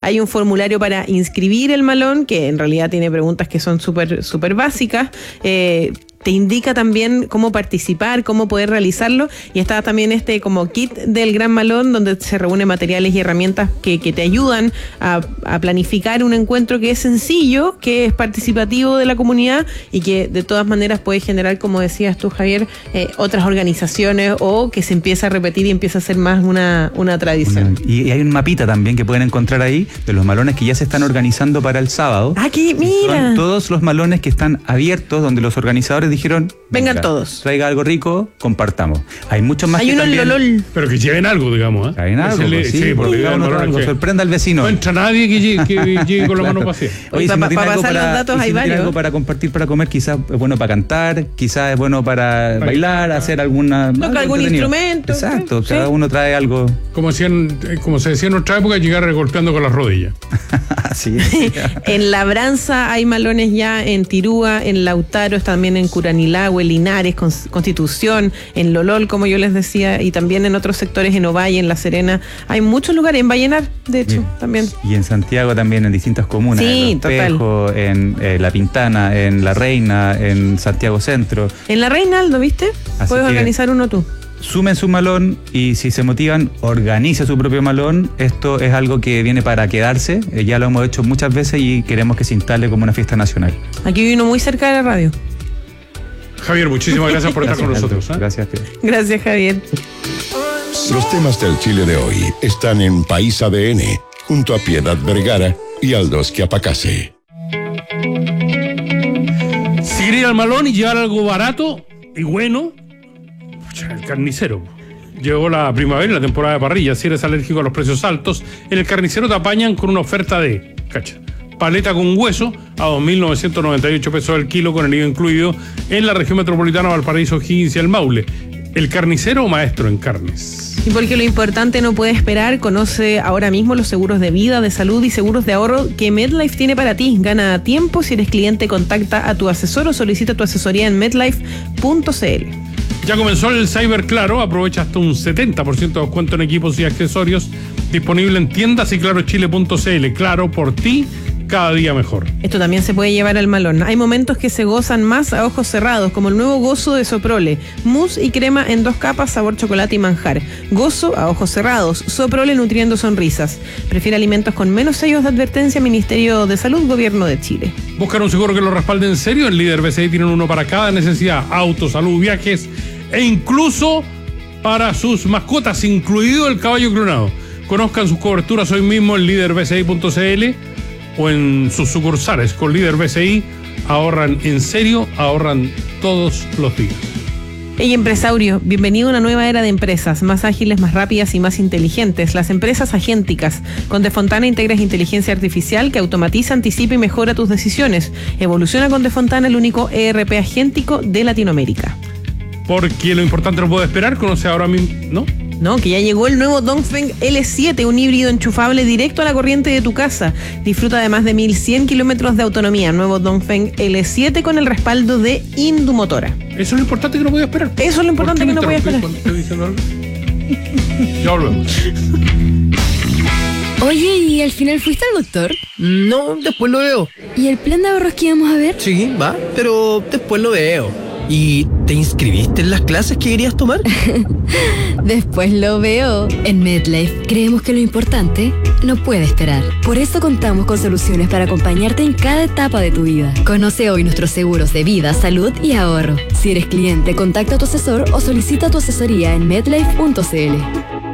Hay un formulario para inscribir el malón, que en realidad tiene preguntas que son súper básicas. Te indica también cómo participar, cómo poder realizarlo, y está también como kit del Gran Malón, donde se reúnen materiales y herramientas que te ayudan a planificar un encuentro que es sencillo, que es participativo de la comunidad y que de todas maneras puede generar, como decías tú, Javier, otras organizaciones, o que se empieza a repetir y empieza a ser más una tradición. Y hay un mapita también que pueden encontrar ahí de los malones que ya se están organizando para el sábado. ¡Ah, que mira! Son todos los malones que están abiertos, donde los organizadores dijeron: vengan todos, traiga algo rico, compartamos. Hay muchos más. Hay uno en Lolol. Pero que lleven algo, digamos, ¿eh? Traen algo, sí, porque algo, sorprenda al vecino. No entra nadie que llegue con la mano vacía. Oye, si no tiene algo pasar los datos, hay varios. Algo para compartir, para comer, quizás es bueno para cantar, quizás es bueno para bailar, hacer alguna... Toca algún instrumento. Exacto, ¿sí? Cada uno trae algo. Como se decía en nuestra época, llegar golpeando con las rodillas. Así. En Labranza hay malones ya, en Tirúa, en Lautaro, también en Curanilahue, Linares, Constitución, en Lolol, como yo les decía, y también en otros sectores, en Ovalle, en La Serena. Hay muchos lugares, en Vallenar, de hecho, también. Y en Santiago también, en distintas comunas. Sí, en Espejo, en La Pintana, en La Reina, en Santiago Centro. En La Reina, Aldo, ¿viste? Así puedes organizar uno tú. Sumen su malón, y si se motivan, organice su propio malón. Esto es algo que viene para quedarse. Ya lo hemos hecho muchas veces y queremos que se instale como una fiesta nacional. Aquí vino muy cerca de la radio. Javier, muchísimas gracias por estar con nosotros. Gracias. Gracias, Javier. Los temas del Chile de hoy están en País ADN, junto a Piedad Vergara y Aldos Quiapacase. Si quería ir al malón y llevar algo barato y bueno, el carnicero. Llegó la primavera y la temporada de parrilla. Si eres alérgico a los precios altos, en el carnicero te apañan con una oferta de, paleta con hueso a 2.998 pesos el kilo, con el IVA incluido, en la región metropolitana, Valparaíso, O'Higgins y el Maule. El carnicero, maestro en carnes. Y porque lo importante no puede esperar, conoce ahora mismo los seguros de vida, de salud y seguros de ahorro que MetLife tiene para ti. Gana tiempo. Si eres cliente, contacta a tu asesor o solicita tu asesoría en metlife.cl. Ya comenzó el Cyber Claro. Aprovecha hasta un 70% de descuento en equipos y accesorios. Disponible en tiendas y clarochile.cl. Claro, por ti, cada día mejor. Esto también se puede llevar al malón. Hay momentos que se gozan más a ojos cerrados, como el nuevo Gozo de Soprole. Mousse y crema en 2 capas, sabor chocolate y manjar. Gozo a ojos cerrados. Soprole, nutriendo sonrisas. Prefiere alimentos con menos sellos de advertencia. Ministerio de Salud, Gobierno de Chile. Buscar un seguro que lo respalde en serio. En Líder BCI tienen uno para cada necesidad: auto, salud, viajes e incluso para sus mascotas, incluido el caballo clonado. Conozcan sus coberturas hoy mismo en liderbci.cl o en sus sucursales. Con Líder BCI ahorran en serio, ahorran todos los días. Hey, empresario, bienvenido a una nueva era de empresas, más ágiles, más rápidas y más inteligentes. Las empresas agénticas. Con Defontana integras inteligencia artificial que automatiza, anticipa y mejora tus decisiones. Evoluciona con Defontana, el único ERP agéntico de Latinoamérica. Porque lo importante no puede esperar. Conoce ahora mismo, ¿no? No, que ya llegó el nuevo Dongfeng L7, un híbrido enchufable directo a la corriente de tu casa. Disfruta de más de 1.100 kilómetros de autonomía. Nuevo Dongfeng L7 con el respaldo de Indumotora. Eso es lo importante que no podía esperar. Eso es lo importante que no podía esperar. Ya volvemos. Oye, ¿y al final fuiste al doctor? No, después lo veo. ¿Y el plan de ahorros que íbamos a ver? Sí, va, pero después lo veo. ¿Y te inscribiste en las clases que querías tomar? Después lo veo. En MetLife creemos que lo importante no puede esperar. Por eso contamos con soluciones para acompañarte en cada etapa de tu vida. Conoce hoy nuestros seguros de vida, salud y ahorro. Si eres cliente, contacta a tu asesor o solicita tu asesoría en metlife.cl.